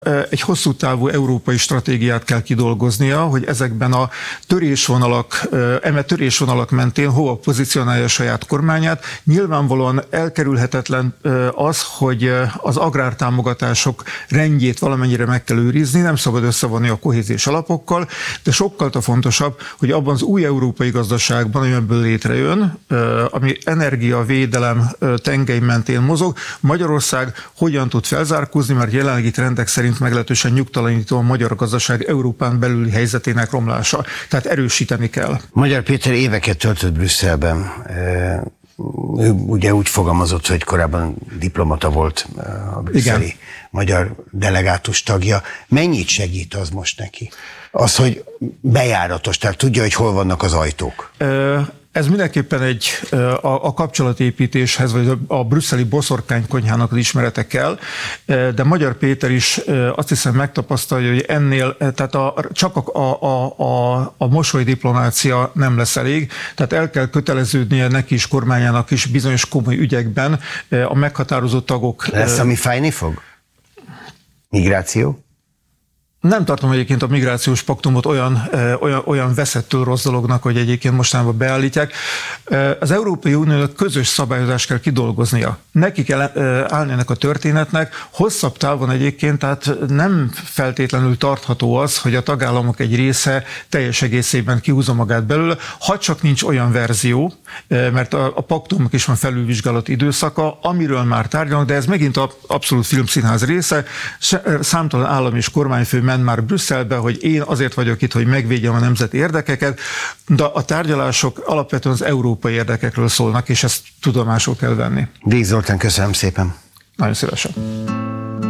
Egy hosszú távú európai stratégiát kell kidolgoznia, hogy ezekben a törésvonalak mentén hova pozícionálja a saját kormányát. Nyilvánvalóan elkerülhetetlen az, hogy az agrártámogatások rendjét valamennyire meg kell őrizni, nem szabad összevonni a kohéziós alapokkal, de sokkal fontosabb, hogy abban az új európai gazdaságban, ami ebből létrejön, ami energiavédelem tengely mentén mozog, Magyarország hogyan tud felzárkózni, mert jelenlegi trendek szerint meglehetősen nyugtalanító a magyar gazdaság Európán belüli helyzetének romlása. Tehát erősíteni kell. Magyar Péter éveket töltött Brüsszelben. Ő ugye úgy fogalmazott, hogy korábban diplomata volt a brüsszeli Igen. magyar delegátus tagja. Mennyit segít az most neki? Az, hogy bejáratos, tehát tudja, hogy hol vannak az ajtók. Ez mindenképpen a kapcsolatépítéshez, vagy a brüsszeli boszorkánykonyhának az ismerete kell, de Magyar Péter is azt hiszem megtapasztalja, hogy ennél, tehát csak a mosolydiplomácia nem lesz elég, tehát el kell köteleződnie neki is, kormányának is bizonyos komoly ügyekben a meghatározó tagok. Lesz, ami fájni fog? Migráció? Nem tartom egyébként a migrációs paktumot olyan veszettől rossz dolognak, hogy egyébként mostanában beállítják. Az Európai Uniónak közös szabályozást kell kidolgoznia. Neki kell állni ennek a történetnek. Hosszabb távon egyébként, tehát nem feltétlenül tartható az, hogy a tagállamok egy része teljes egészében kihúzza magát belőle, ha csak nincs olyan verzió, mert a paktumnak is van felülvizsgálati időszaka, amiről már tárgyalnak, de ez megint abszolút filmszínház része. Számtalan állam és kormányfő ment már Brüsszelbe, hogy én azért vagyok itt, hogy megvédjem a nemzeti érdekeket, de a tárgyalások alapvetően az európai érdekekről szólnak, és ezt tudomásul kell venni. Víg Zoltán, köszönöm szépen. Nagyon szívesen.